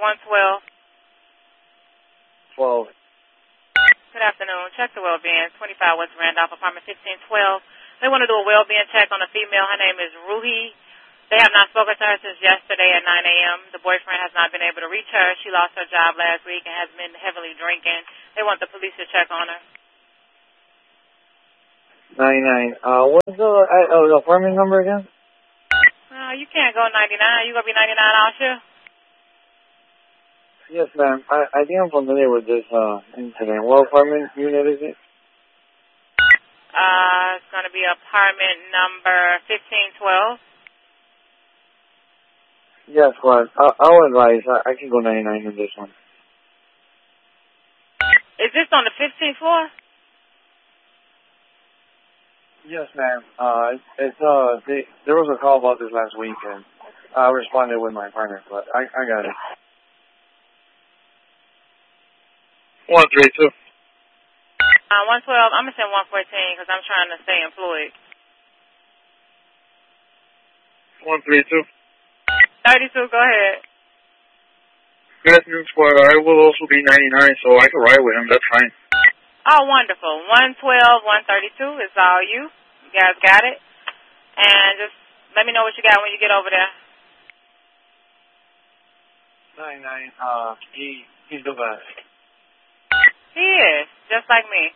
112. 12. Good afternoon. Check the well-being. 25 West Randolph, apartment 1512. They want to do a well-being check on a female. Her name is Ruhi. They have not spoken to her since yesterday at 9 a.m. The boyfriend has not been able to reach her. She lost her job last week and has been heavily drinking. They want the police to check on her. 99. What's the apartment number again? You can't go 99. You going to be 99 all shift? Yes, ma'am. I think I'm familiar with this incident. What apartment unit is it? It's going to be apartment number 1512. Yes, but I'll advise. I can go 99 in this one. Is this on the 15th floor? Yes, ma'am. There was a call about this last week, and I responded with my partner, but I got it. 132. 112. I'm going to send 114 because I'm trying to stay employed. 132. 32, go ahead. Good afternoon, squad. I will also be 99, so I can ride with him. That's fine. Oh, wonderful. 112, 132 is all you. You guys got it? And just let me know what you got when you get over there. 99. He's the best. He is, just like me.